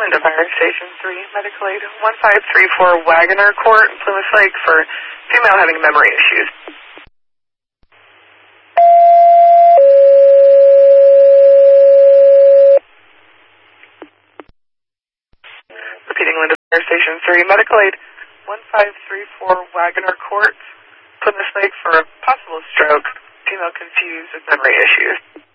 Linda Fire Station 3, Medical Aid 1534 Wagoner Court, Plymouth Lake for female having memory issues. Repeating Linda Fire Station 3, Medical Aid 1534 Wagoner Court, Plymouth Lake for a possible stroke, female confused with memory issues.